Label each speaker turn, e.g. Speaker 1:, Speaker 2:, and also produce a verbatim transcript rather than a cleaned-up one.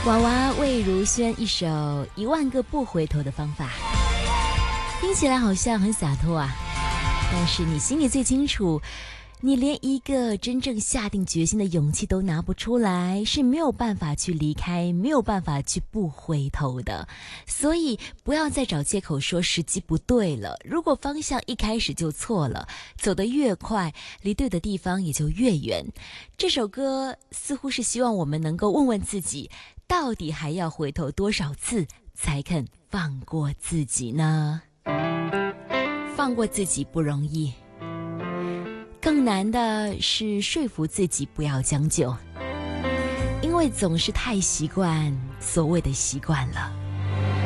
Speaker 1: 娃娃魏如萱一首《一万个不回头的方法》，听起来好像很洒脱啊，但是你心里最清楚，你连一个真正下定决心的勇气都拿不出来，是没有办法去离开，没有办法去不回头的。所以不要再找借口说时机不对了，如果方向一开始就错了，走得越快，离对的地方也就越远。这首歌似乎是希望我们能够问问自己，到底还要回头多少次才肯放过自己呢？放过自己不容易，更难的是说服自己不要将就，因为总是太习惯所谓的习惯了。